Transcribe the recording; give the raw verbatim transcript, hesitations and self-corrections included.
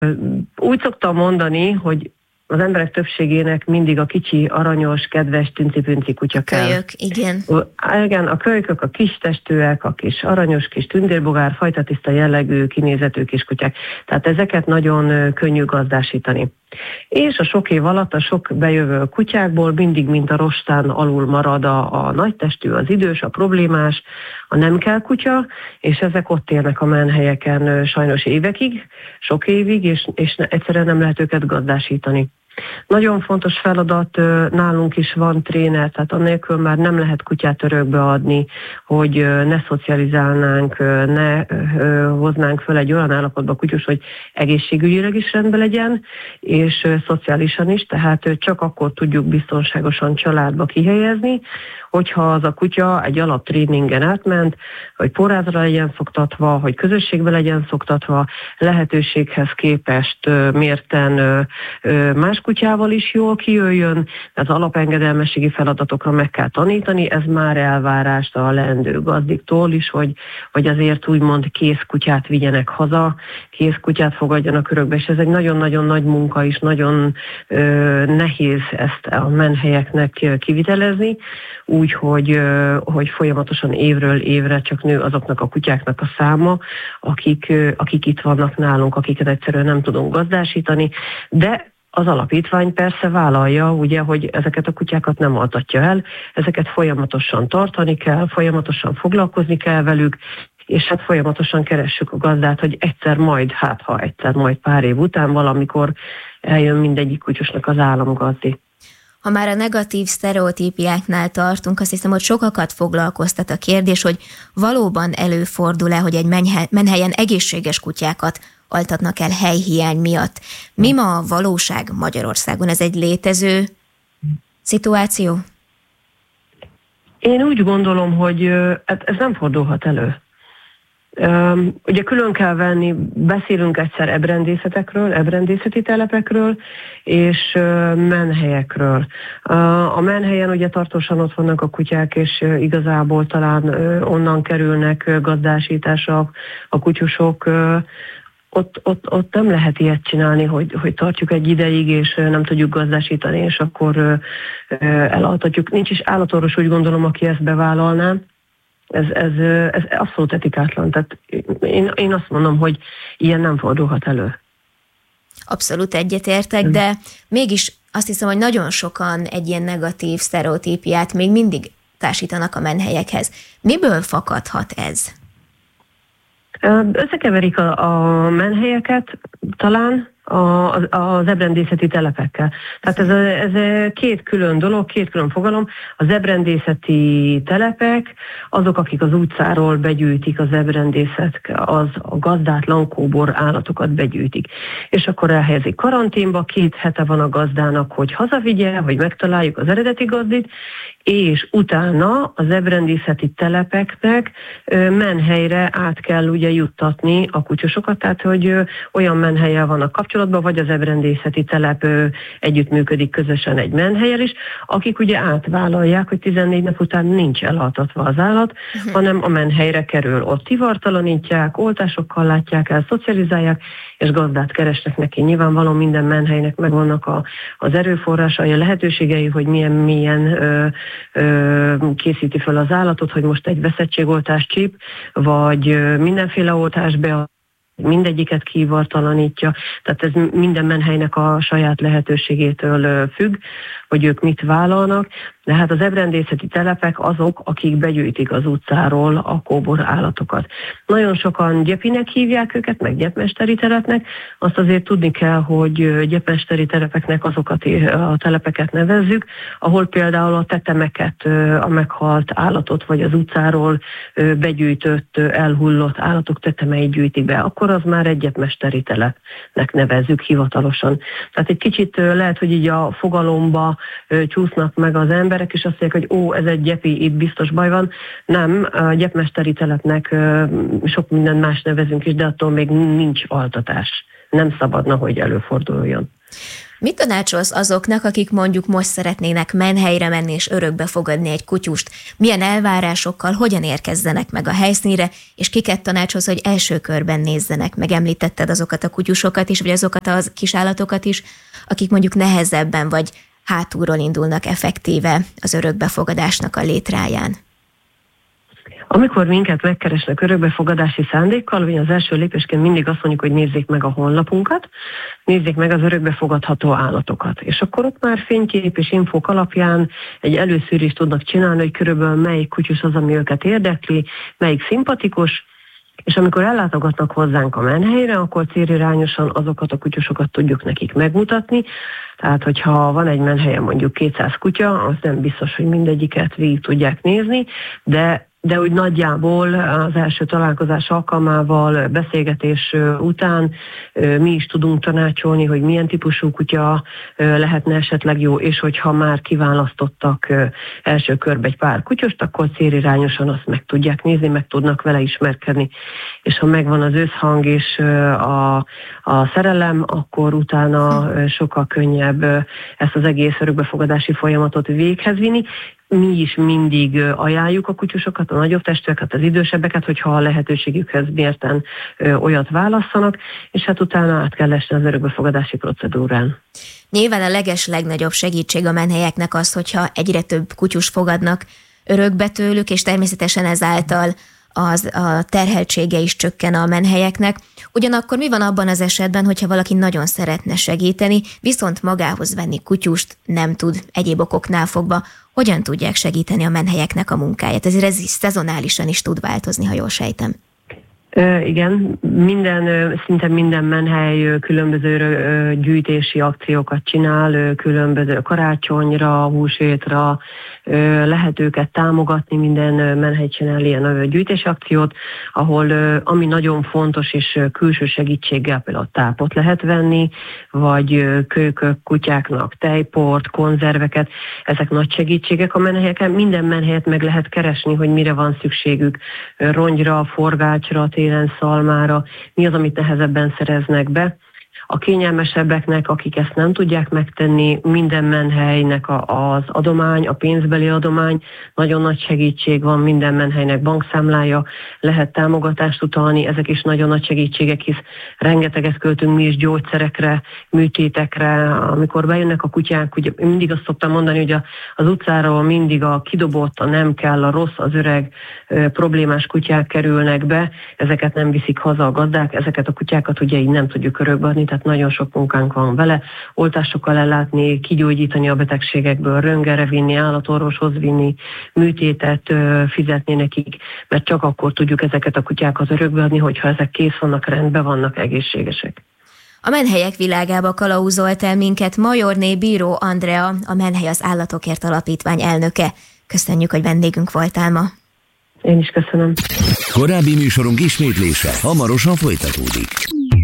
Úgy szoktam mondani, hogy az emberek többségének mindig a kicsi, aranyos, kedves, tünci-pünci kutya kell. Kölyök, igen. Igen, a kölykök, a kis testűek, a kis aranyos, kis tündérbogár, fajtatiszta jellegű, kinézetű kiskutyák. Tehát ezeket nagyon könnyű gazdásítani. És a sok év alatt a sok bejövő kutyákból mindig, mint a rostán alul marad a, a nagytestű, az idős, a problémás, a nem kell kutya, és ezek ott élnek a menhelyeken sajnos évekig, sok évig, és, és egyszerűen nem lehet őket gazdásítani. Nagyon fontos feladat, nálunk is van tréner, tehát annélkül már nem lehet kutyát örökbe adni, hogy ne szocializálnánk, ne hoznánk föl egy olyan állapotba kutyus, hogy egészségügyileg is rendben legyen, és szociálisan is, tehát csak akkor tudjuk biztonságosan családba kihelyezni, hogyha az a kutya egy alaptréningen átment, hogy porrázra legyen szoktatva, hogy közösségbe legyen szoktatva, lehetőséghez képest mérten más kutyával is jól kijöjjön, az alapengedelmességi feladatokra meg kell tanítani, ez már elvárást a leendő gazdiktól is, hogy, hogy azért úgymond kész kutyát vigyenek haza, kész kutyát fogadjanak örökbe, és ez egy nagyon-nagyon nagy munka is, nagyon ö, nehéz ezt a menhelyeknek kivitelezni, úgy, hogy, hogy folyamatosan évről évre csak nő azoknak a kutyáknak a száma, akik, akik itt vannak nálunk, akiket egyszerűen nem tudunk gazdásítani, de az alapítvány persze vállalja, ugye, hogy ezeket a kutyákat nem altatja el, ezeket folyamatosan tartani kell, folyamatosan foglalkozni kell velük, és hát folyamatosan keressük a gazdát, hogy egyszer majd, hát ha egyszer majd pár év után valamikor eljön mindegyik kutyusnak az államgazdi. Ha már a negatív sztereotípiáknál tartunk, azt hiszem, hogy sokakat foglalkoztat a kérdés, hogy valóban előfordul-e, hogy egy menhelyen egészséges kutyákat altatnak el helyhiány miatt. Mi ma a valóság Magyarországon? Ez egy létező szituáció? Én úgy gondolom, hogy ez nem fordulhat elő. Ugye külön kell venni, beszélünk egyszer ebrendészetekről, ebrendészeti telepekről és menhelyekről. A menhelyen ugye tartósan ott vannak a kutyák, és igazából talán onnan kerülnek gazdásításra a kutyusok. Ott, ott, ott nem lehet ilyet csinálni, hogy, hogy tartjuk egy ideig, és nem tudjuk gazdásítani, és akkor elaltatjuk. Nincs is állatorvos, úgy gondolom, aki ezt bevállalná. Ez, ez, ez abszolút etikátlan. Tehát én, én azt mondom, hogy ilyen nem fordulhat elő. Abszolút egyetértek, de mégis azt hiszem, hogy nagyon sokan egy ilyen negatív sztereotípiát még mindig társítanak a menhelyekhez. Miből fakadhat ez? Összekeverik a, a menhelyeket talán az, az ebrendészeti telepekkel. Tehát ez, ez két külön dolog, két külön fogalom. Az ebrendészeti telepek, azok, akik az utcáról begyűjtik az ebrendészet, az a gazdátlan kóbor állatokat begyűjtik. És akkor elhelyezik karanténba, két hete van a gazdának, hogy hazavigye, hogy megtaláljuk az eredeti gazdit, és utána az ebrendészeti telepeknek menhelyre át kell ugye juttatni a kutyusokat, tehát hogy olyan menhellyel vannak kapcsolatban, vagy az ebrendészeti telep együttműködik közösen egy menhellyel is, akik ugye átvállalják, hogy tizennégy nap után nincs elaltatva az állat, uh-huh. hanem a menhelyre kerül. Ott ivartalanítják, oltásokkal látják el, szocializálják, és gazdát keresnek neki. Nyilvánvalóan minden menhelynek megvannak a, az erőforrásai, a lehetőségei, hogy milyen, milyen ö, ö, készíti fel az állatot, hogy most egy veszettségoltás csíp, vagy ö, mindenféle oltás be, mindegyiket kiivartalanítja. Tehát ez minden menhelynek a saját lehetőségétől függ, hogy ők mit vállalnak, de hát az ebrendészeti telepek azok, akik begyűjtik az utcáról a kóbor állatokat. Nagyon sokan gyepinek hívják őket, meg gyepmesteri telepnek, azt azért tudni kell, hogy gyepmesteri telepeknek azokat a telepeket nevezzük, ahol például a tetemeket, a meghalt állatot, vagy az utcáról begyűjtött, elhullott állatok tetemeit gyűjtik be, akkor az már egy gyepmesteri telepnek nevezzük hivatalosan. Tehát egy kicsit lehet, hogy így a fogalomba csúsznak meg az emberek, és azt mondják, hogy ó, ez egy gyepi, itt biztos baj van. Nem, a gyepmesteri telepnek sok minden más nevezünk is, de attól még nincs altatás. Nem szabadna, hogy előforduljon. Mit tanácsolsz azoknak, akik mondjuk most szeretnének menhelyre menni és örökbe fogadni egy kutyust? Milyen elvárásokkal, hogyan érkezzenek meg a helyszínre, és kiket tanácsolsz, hogy első körben nézzenek meg? Említetted azokat a kutyusokat is, vagy azokat a kisállatokat is, akik mondjuk nehezebben vagy hátulról indulnak effektíve az örökbefogadásnak a létráján. Amikor minket megkeresnek örökbefogadási szándékkal, az első lépésként mindig azt mondjuk, hogy nézzék meg a honlapunkat, nézzék meg az örökbefogadható állatokat. És akkor ott már fénykép és infók alapján egy előszűrést tudnak csinálni, hogy körülbelül melyik kutyus az, ami őket érdekli, melyik szimpatikus, és amikor ellátogatnak hozzánk a menhelyre, akkor célirányosan azokat a kutyusokat tudjuk nekik megmutatni. Tehát, hogyha van egy menhelyen mondjuk kétszáz kutya, az nem biztos, hogy mindegyiket végig tudják nézni, de de úgy nagyjából az első találkozás alkalmával, beszélgetés után mi is tudunk tanácsolni, hogy milyen típusú kutya lehetne esetleg jó, és hogyha már kiválasztottak első körbe egy pár kutyust, akkor célirányosan azt meg tudják nézni, meg tudnak vele ismerkedni. És ha megvan az összhang és a, a szerelem, akkor utána sokkal könnyebb ezt az egész örökbefogadási folyamatot véghez vinni. Mi is mindig ajánljuk a kutyusokat, a nagyobb testűeket, az idősebbeket, hogyha a lehetőségükhez mérten olyat válasszanak, és hát utána át kell esni az örökbefogadási procedúrán. Nyilván a leges legnagyobb segítség a menhelyeknek az, hogyha egyre több kutyus fogadnak örökbe tőlük, és természetesen ezáltal az, a terheltsége is csökken a menhelyeknek. Ugyanakkor mi van abban az esetben, hogyha valaki nagyon szeretne segíteni, viszont magához venni kutyust nem tud egyéb okoknál fogva? Hogyan tudják segíteni a menhelyeknek a munkáját? Ezért ez is szezonálisan is tud változni, ha jól sejtem. Uh, igen, minden, szinte minden menhely különböző gyűjtési akciókat csinál, különböző karácsonyra, húsvétra, lehet őket támogatni, minden menhely csinál ilyen gyűjtési akciót, ahol ami nagyon fontos és külső segítséggel például tápot lehet venni, vagy kölykök, kutyáknak tejport, konzerveket, ezek nagy segítségek a menhelyeken. Minden menhelyet meg lehet keresni, hogy mire van szükségük, rongyra, forgácsra, télen szalmára, mi az, amit nehezebben szereznek be. A kényelmesebbeknek, akik ezt nem tudják megtenni, minden menhelynek az adomány, a pénzbeli adomány, nagyon nagy segítség van, minden menhelynek bankszámlája, lehet támogatást utalni, ezek is nagyon nagy segítségek, hisz rengeteget költünk mi is gyógyszerekre, műtétekre, amikor bejönnek a kutyák, ugye mindig azt szoktam mondani, hogy az utcáról mindig a kidobott, a nem kell, a rossz, az öreg, problémás kutyák kerülnek be, ezeket nem viszik haza a gazdák, ezeket a kutyákat ugye így nem tudjuk örökbeadni, tehát nagyon sok munkánk van vele, oltásokkal ellátni, kigyógyítani a betegségekből, röntgenre vinni, állatorvoshoz vinni, műtétet fizetni nekik, mert csak akkor tudjuk ezeket a kutyákat örökbeadni, hogyha ezek kész vannak, rendben vannak, egészségesek. A menhelyek világába kalauzolt el minket Majorné Bíró Andrea, a Menhely az Állatokért Alapítvány elnöke. Köszönjük, hogy vendégünk voltál ma. Én is köszönöm. Korábbi műsorunk ismétlése hamarosan folytatódik.